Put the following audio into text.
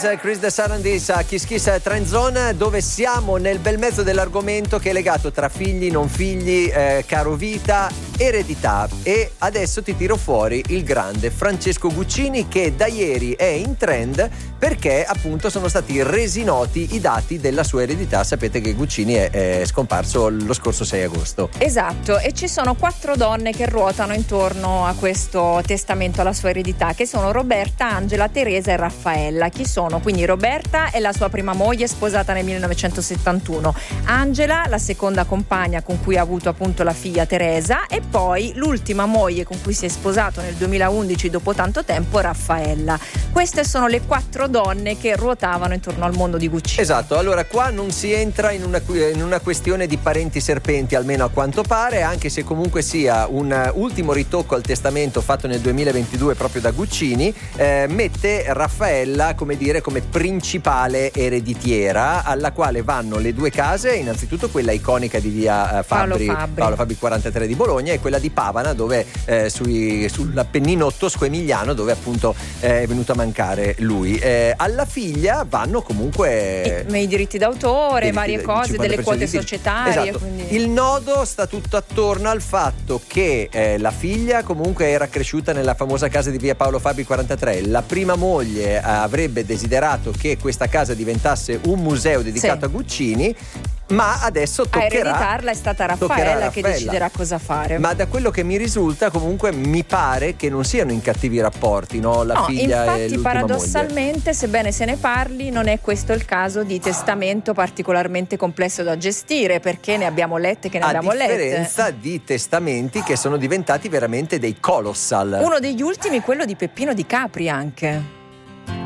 Chris De Sarandis a Kiss Kiss Trend Zone, dove siamo nel bel mezzo dell'argomento che è legato tra figli, non figli, caro vita, eredità. E adesso ti tiro fuori il grande Francesco Guccini, che da ieri è in trend perché appunto sono stati resi noti i dati della sua eredità. Sapete che Guccini è scomparso lo scorso 6 agosto. Esatto, e ci sono 4 donne che ruotano intorno a questo testamento alla sua eredità, che sono Roberta, Angela, Teresa e Raffaella. Chi sono? Quindi Roberta è la sua prima moglie, sposata nel 1971, Angela la seconda compagna con cui ha avuto appunto la figlia Teresa, e poi l'ultima moglie con cui si è sposato nel 2011 dopo tanto tempo, Raffaella. Queste sono le 4 donne che ruotavano intorno al mondo di Guccini. Esatto, allora qua non si entra in una questione di parenti serpenti, almeno a quanto pare, anche se comunque sia un ultimo ritocco al testamento fatto nel 2022 proprio da Guccini, mette Raffaella, come dire, come principale ereditiera, alla quale vanno le 2 case, innanzitutto quella iconica di via Paolo Fabbri 43 di Bologna, e quella di Pavana, dove sull'Appennino tosco-emiliano, dove appunto è venuto a mancare lui. Alla figlia vanno comunque i diritti d'autore, varie cose, delle quote societarie. Esatto. Quindi... Il nodo sta tutto attorno al fatto che la figlia comunque era cresciuta nella famosa casa di via Paolo Fabbri 43. La prima moglie avrebbe desiderato che questa casa diventasse un museo dedicato a Guccini, ma adesso toccherà. A ereditarla è stata Raffaella che deciderà cosa fare. Ma da quello che mi risulta, comunque mi pare che non siano in cattivi rapporti, no? La figlia infatti, e l'ultima paradossalmente, moglie. sebbene se ne parli, non è questo il caso di testamento particolarmente complesso da gestire, perché ne abbiamo lette che ne abbiamo lette. A differenza di testamenti che sono diventati veramente dei colossal. Uno degli ultimi, quello di Peppino Di Capri, anche.